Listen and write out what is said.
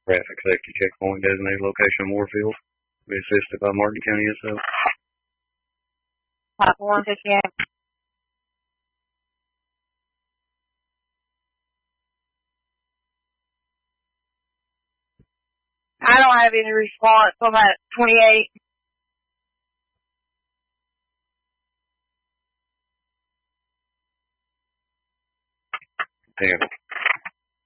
Traffic safety checkpoint designated location Moorfield. Be assisted by Martin County SO. Type 158. I don't have any response on that 28. Damn.